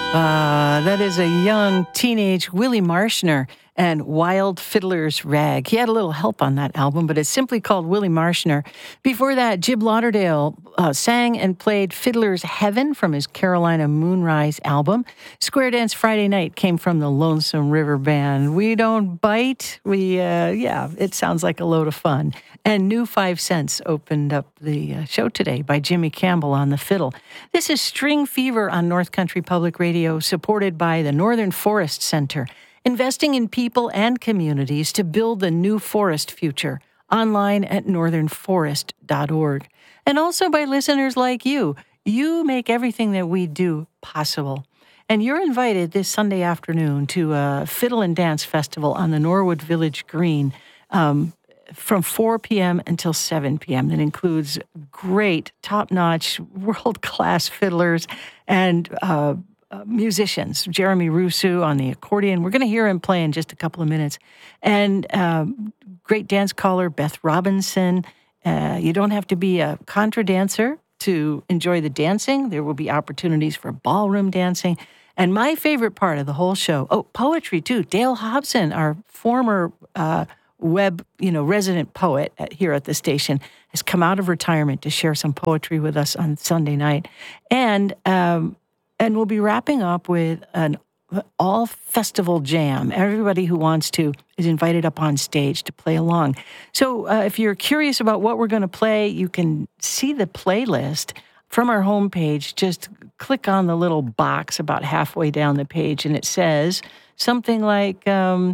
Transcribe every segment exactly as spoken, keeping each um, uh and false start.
Uh, that is a young teenage Willie Marshner and Wild Fiddler's Rag. He had a little help on that album, but it's simply called Willie Marshner. Before that, Jib Lauderdale uh, sang and played Fiddler's Heaven from his Carolina Moonrise album. Square Dance Friday Night came from the Lonesome River Band. We don't bite. We, uh, yeah, it sounds like a load of fun. And New Five Cents opened up the uh, show today by Jimmy Campbell on the fiddle. This is String Fever on North Country Public Radio, supported by the Northern Forest Center, investing in people and communities to build the new forest future, online at northern forest dot org. And also by listeners like you. You make everything that we do possible. And you're invited this Sunday afternoon to a Fiddle and Dance Festival on the Norwood Village Green, um, from four p.m. until seven p.m. That includes great, top-notch, world-class fiddlers and uh, uh, musicians. Jeremy Rusu on the accordion. We're going to hear him play in just a couple of minutes. And um, great dance caller, Beth Robinson. Uh, you don't have to be a contra dancer to enjoy the dancing. There will be opportunities for ballroom dancing. And my favorite part of the whole show, oh, poetry too. Dale Hobson, our former uh, web, you know, resident poet at, here at the station, has come out of retirement to share some poetry with us on Sunday night. And um, and we'll be wrapping up with an all festival jam. Everybody who wants to is invited up on stage to play along. So uh, if you're curious about what we're going to play, you can see the playlist from our homepage. Just click on the little box about halfway down the page, and it says something like um,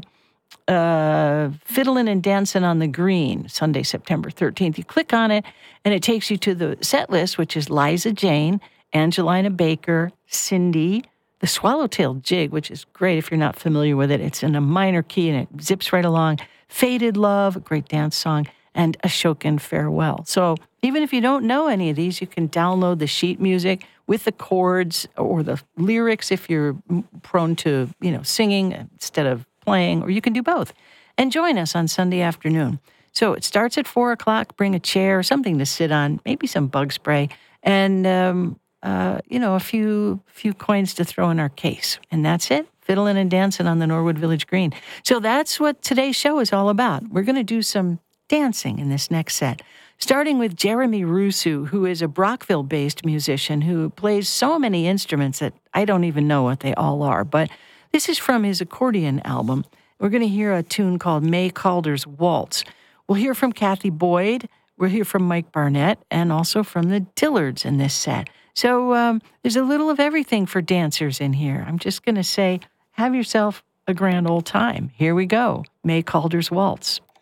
uh, Fiddlin' and Dancin' on the Green, Sunday, September thirteenth. You click on it, and it takes you to the set list, which is Liza Jane, Angelina Baker, Cindy, the Swallowtail Jig, which is great if you're not familiar with it. It's in a minor key, and it zips right along. Faded Love, a great dance song, and Ashokan Farewell. So even if you don't know any of these, you can download the sheet music with the chords or the lyrics if you're prone to, you know, singing instead of playing, or you can do both. And join us on Sunday afternoon. So it starts at four o'clock. Bring a chair, something to sit on, maybe some bug spray, and, um, uh, you know, a few few coins to throw in our case. And that's it. Fiddling and dancing on the Norwood Village Green. So that's what today's show is all about. We're going to do some dancing in this next set, starting with Jeremy Rusu, who is a Brockville-based musician who plays so many instruments that I don't even know what they all are. But this is from his accordion album. We're going to hear a tune called May Calder's Waltz. We'll hear from Kathy Boyd. We'll hear from Mike Barnett, and also from the Dillards in this set. So um, there's a little of everything for dancers in here. I'm just going to say, have yourself a grand old time. Here we go. May Calder's Waltz.